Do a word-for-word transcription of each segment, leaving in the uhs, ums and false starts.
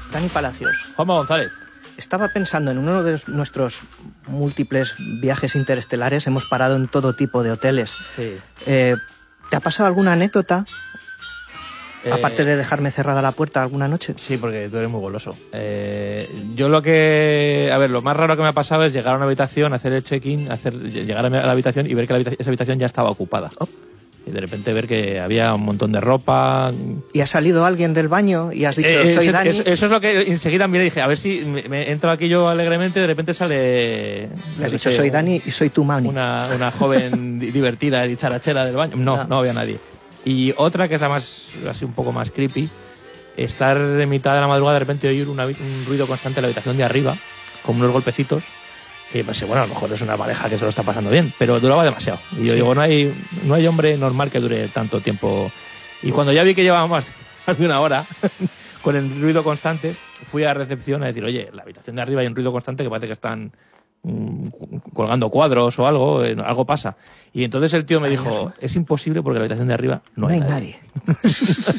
Dani Palacios. Juanma González. Estaba pensando en uno de nuestros múltiples viajes interestelares, hemos parado en todo tipo de hoteles. Sí. Eh, ¿Te ha pasado alguna anécdota? Eh, Aparte de dejarme cerrada la puerta alguna noche. Sí, porque tú eres muy goloso. Eh, yo lo que... A ver, lo más raro que me ha pasado es llegar a una habitación, hacer el check-in, hacer, llegar a la habitación y ver que la habitación, esa habitación ya estaba ocupada. Oh. Y de repente ver que había un montón de ropa. ¿Y ha salido alguien del baño y has dicho, eh, soy eso, Dani? Eso, eso es lo que enseguida miré y dije, a ver si me, me entro aquí yo alegremente y de repente sale... Has dicho, soy Dani y soy tu mami. Una, una joven divertida y charachera del baño. No, no, no había nadie. Y otra que es la más, así un poco más creepy, estar en mitad de la madrugada de repente oír una, un ruido constante en la habitación de arriba, con unos golpecitos, que pensé, bueno, a lo mejor es una pareja que se lo está pasando bien, pero duraba demasiado. Y yo sí. digo, no hay, no hay hombre normal que dure tanto tiempo. Y cuando ya vi que llevaba más, más de una hora con el ruido constante, fui a recepción a decir, oye, en la habitación de arriba hay un ruido constante que parece que están colgando cuadros o algo, eh, algo pasa. Y entonces el tío me dijo, es imposible porque en la habitación de arriba no, no hay, hay nadie. nadie.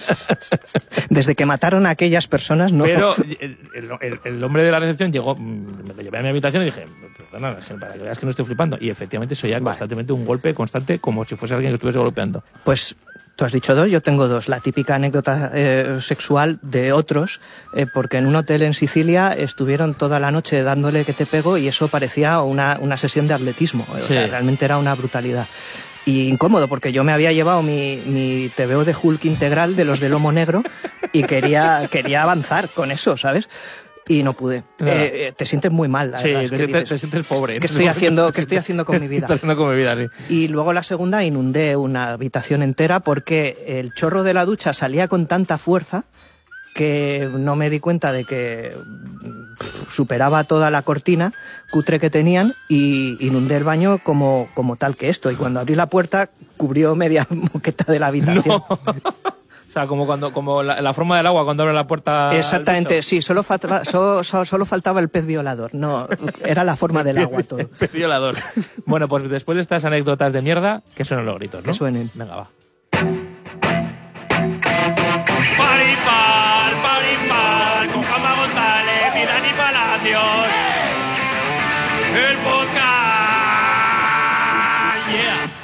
Desde que mataron a aquellas personas, no. Pero el, el, el hombre de la recepción llegó, me lo llevé a mi habitación y dije, perdona, para que veas que no estoy flipando. Y efectivamente se oía vale. constantemente un golpe constante como si fuese alguien que estuviese golpeando. Pues... Tú has dicho dos, yo tengo dos. La típica anécdota eh, sexual de otros, eh, porque en un hotel en Sicilia estuvieron toda la noche dándole que te pego y eso parecía una, una sesión de atletismo. O sí. sea, realmente era una brutalidad. Y incómodo, porque yo me había llevado mi, mi T V O de Hulk integral de los de lomo negro y quería, quería avanzar con eso, ¿sabes? Y no pude. No. Eh, eh, te sientes muy mal. Sí, te sientes, te sientes pobre. ¿Qué estoy haciendo, qué estoy haciendo con mi vida? ¿Qué estoy haciendo con mi vida, sí. Y luego la segunda, inundé una habitación entera porque el chorro de la ducha salía con tanta fuerza que no me di cuenta de que superaba toda la cortina cutre que tenían y inundé el baño como, como tal que esto. Y cuando abrí la puerta, cubrió media moqueta de la habitación. No. O sea, como cuando como la, la forma del agua cuando abre la puerta. Exactamente, sí, solo, faltaba, solo, solo faltaba el pez violador. No, era la forma del agua todo. El pez violador. Bueno, pues después de estas anécdotas de mierda, que suenen los gritos, ¿no? Que suenen. Venga, va.